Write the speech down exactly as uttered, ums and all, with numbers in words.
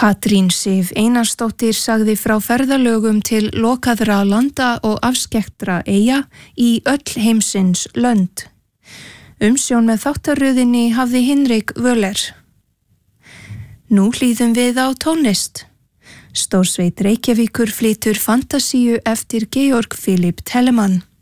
Katrín Sif Einarsdóttir sagði frá ferðalögum til lokaðra landa og afskekktra eyja í öll heimsins lönd. Umsjón með þáttaröðinni hafði Hinrik Völler. Nú hlýðum við á tónlist. Stórsveit Reykjavíkur flytur Fantasíu eftir Georg Philipp Telemann.